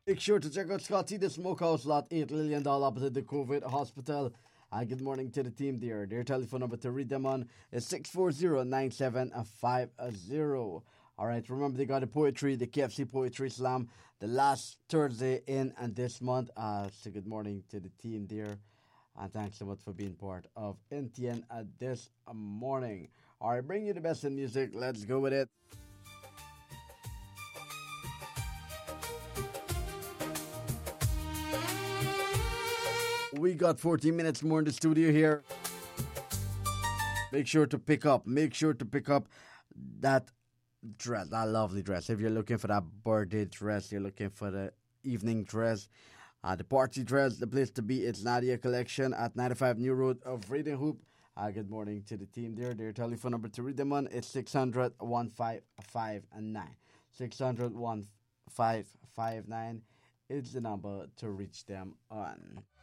Make sure to check out Scotty the Smokehouse, lot 8 Lillian Doll opposite the COVID hospital. Good morning to the team there. Their telephone number to read them on is 640-9750. All right, remember they got the poetry, the KFC Poetry Slam, the last Thursday in and this month. So good morning to the team there. And thanks so much for being part of NTN this morning. All right, bring you the best in music. Let's go with it. We got 14 minutes more in the studio here. Make sure to pick up that dress, that lovely dress. If you're looking for that birthday dress, you're looking for the evening dress, the party dress, the place to be, it's Nadia Collection at 95 New Road of Reading Hoop. Good morning to the team there. Their telephone number to read them on is 600-1559. 600-1559 is the number to reach them on.